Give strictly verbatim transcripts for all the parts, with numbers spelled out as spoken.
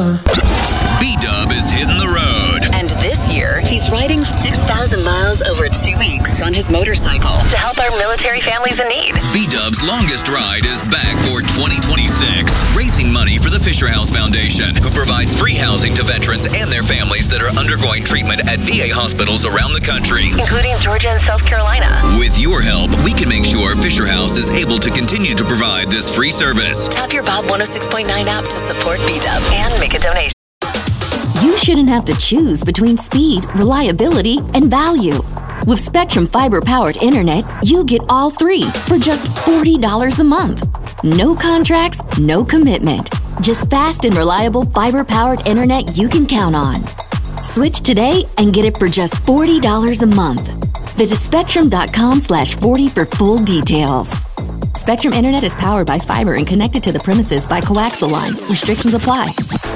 B-Dub is hitting the road. And this year, he's riding six thousand miles over two weeks on his motorcycle to help our military families in need. B-Dub's longest ride is back for twenty twenty-six, raising money for the Fisher House Foundation, who provides free housing to veterans and their families that are undergoing treatment at V A hospitals around the country, including Georgia and South Carolina. With your help, we can make sure Fisher House is able to continue to provide this free service. Tap your Bob one oh six point nine app to support B-Dub and make a donation. You shouldn't have to choose between speed, reliability, and value. With Spectrum Fiber-powered internet, you get all three for just forty dollars a month. No contracts, no commitment. Just fast and reliable fiber-powered internet you can count on. Switch today and get it for just forty dollars a month. Visit spectrum.com slash 40 for full details. Spectrum Internet is powered by fiber and connected to the premises by coaxial lines. Restrictions apply.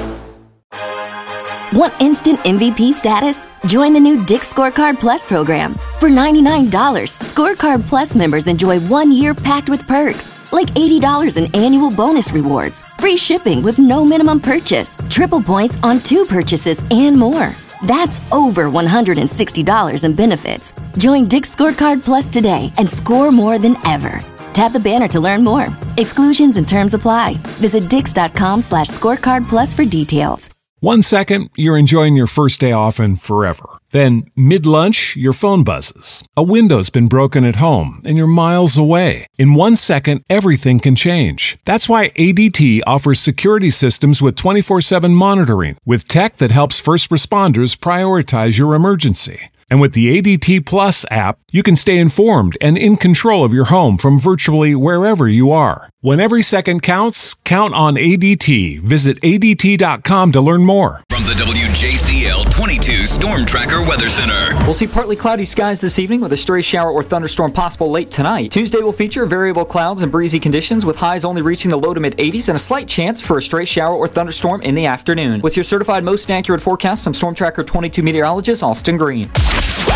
Want instant M V P status? Join the new Dick's Scorecard Plus program. For ninety-nine dollars, Scorecard Plus members enjoy one year packed with perks, like eighty dollars in annual bonus rewards, free shipping with no minimum purchase, triple points on two purchases, and more. That's over one hundred sixty dollars in benefits. Join Dick's Scorecard Plus today and score more than ever. Tap the banner to learn more. Exclusions and terms apply. Visit dix.com slash scorecard plus for details. One second, you're enjoying your first day off and forever. Then, mid-lunch, your phone buzzes. A window's been broken at home, and you're miles away. In one second, everything can change. That's why A D T offers security systems with twenty-four seven monitoring, with tech that helps first responders prioritize your emergency. And with the A D T Plus app, you can stay informed and in control of your home from virtually wherever you are. When every second counts, count on A D T. Visit A D T dot com to learn more. From the W J C L twenty-two Storm Tracker Weather Center. We'll see partly cloudy skies this evening with a stray shower or thunderstorm possible late tonight. Tuesday will feature variable clouds and breezy conditions with highs only reaching the low to mid eighties and a slight chance for a stray shower or thunderstorm in the afternoon. With your certified most accurate forecast, I'm Storm Tracker twenty-two meteorologist Austin Green.